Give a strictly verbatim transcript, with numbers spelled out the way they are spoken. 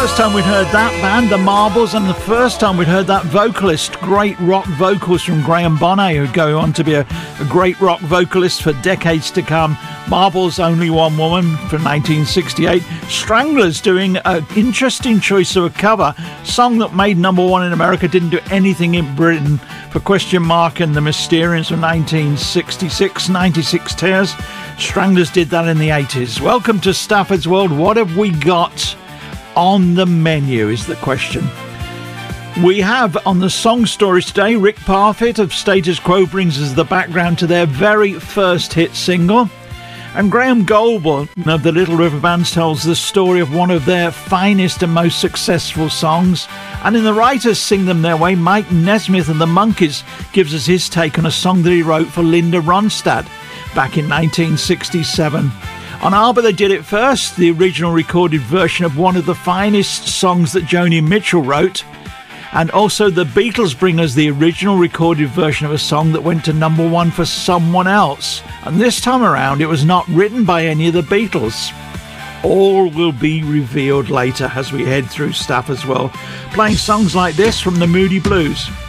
First time we'd heard that band, the Marbles, and the first time we'd heard that vocalist, great rock vocals from Graham Bonnet, who'd go on to be a, a great rock vocalist for decades to come. Marbles, Only One Woman from nineteen sixty-eight. Stranglers doing an interesting choice of a cover song that made number one in America, didn't do anything in Britain, for Question Mark and the Mysterians from nineteen sixty-six, ninety-six Tears. Stranglers did that in the eighties. Welcome to Stafford's World. What have we got on the menu is the question. We have on the song stories today, Rick Parfitt of Status Quo brings us the background to their very first hit single, and Graham Goldborn of the Little River Bands tells the story of one of their finest and most successful songs. And in the Writers Sing Them Their Way, Mike Nesmith and the Monkees gives us his take on a song that he wrote for Linda Ronstadt back in nineteen sixty-seven. On ABBA they did it first, the original recorded version of one of the finest songs that Joni Mitchell wrote. And also the Beatles bring us the original recorded version of a song that went to number one for someone else. And this time around it was not written by any of the Beatles. All will be revealed later as we head through Stafford's World, playing songs like this from the Moody Blues.